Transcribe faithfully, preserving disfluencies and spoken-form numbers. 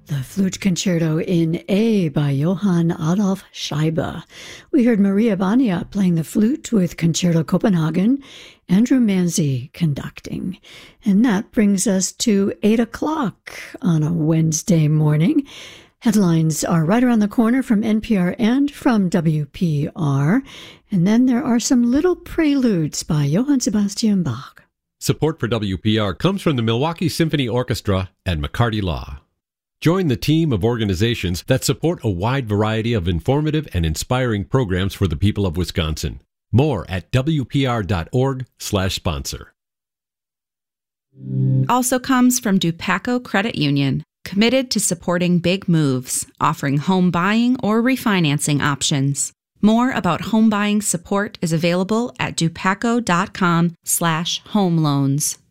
The Flute Concerto in A by Johann Adolf Scheibe. We heard Maria Bania playing the flute with Concerto Copenhagen, Andrew Manzi conducting. And that brings us to eight o'clock on a Wednesday morning. Headlines are right around the corner from N P R and from W P R. And then there are some little preludes by Johann Sebastian Bach. Support for W P R comes from the Milwaukee Symphony Orchestra and McCarty Law. Join the team of organizations that support a wide variety of informative and inspiring programs for the people of Wisconsin. More at W P R dot org slash sponsor. Also comes from Dupaco Credit Union, committed to supporting big moves, offering home buying or refinancing options. More about home buying support is available at dupaco dot com slash home loans.